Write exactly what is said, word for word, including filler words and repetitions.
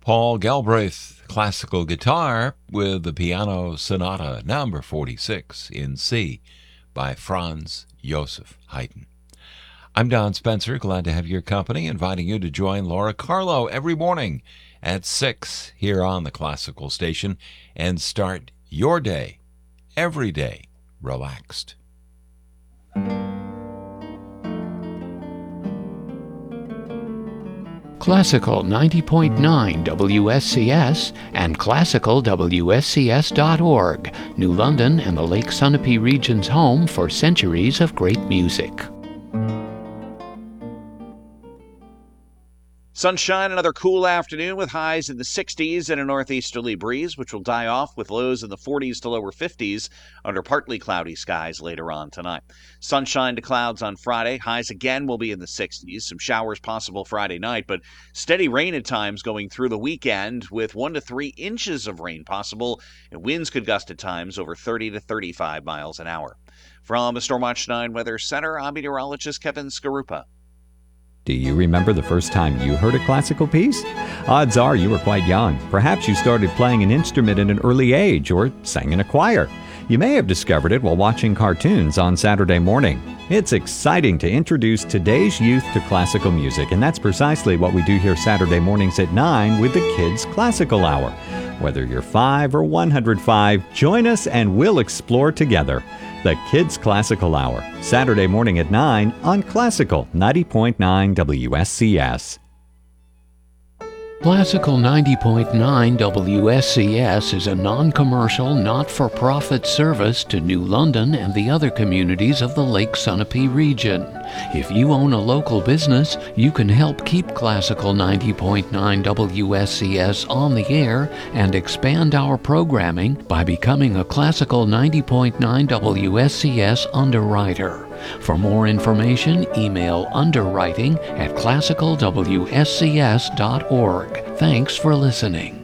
Paul Galbraith, classical guitar with the Piano Sonata number forty-six in C by Franz Joseph Haydn. I'm Don Spencer, glad to have your company, inviting you to join Laura Carlo every morning at six here on the Classical Station and start your day, every day, relaxed. Classical ninety point nine W S C S and classical W S C S dot org, New London and the Lake Sunapee region's home for centuries of great music. Sunshine, another cool afternoon with highs in the sixties and a northeasterly breeze, which will die off with lows in the forties to lower fifties under partly cloudy skies later on tonight. Sunshine to clouds on Friday. Highs again will be in the sixties. Some showers possible Friday night, but steady rain at times going through the weekend with one to three inches of rain possible, and winds could gust at times over thirty to thirty-five miles an hour. From the Stormwatch nine Weather Center, I'm meteorologist Kevin Skarupa. Do you remember the first time you heard a classical piece? Odds are you were quite young. Perhaps you started playing an instrument at an early age or sang in a choir. You may have discovered it while watching cartoons on Saturday morning. It's exciting to introduce today's youth to classical music, and that's precisely what we do here Saturday mornings at nine with the Kids Classical Hour. Whether you're five or one hundred five, join us and we'll explore together. The Kids Classical Hour, Saturday morning at nine on Classical ninety point nine W S C S. Classical ninety point nine W S C S is a non-commercial, not-for-profit service to New London and the other communities of the Lake Sunapee region. If you own a local business, you can help keep Classical ninety point nine W S C S on the air and expand our programming by becoming a Classical ninety point nine W S C S underwriter. For more information, email underwriting at classical W S C S dot org. Thanks for listening.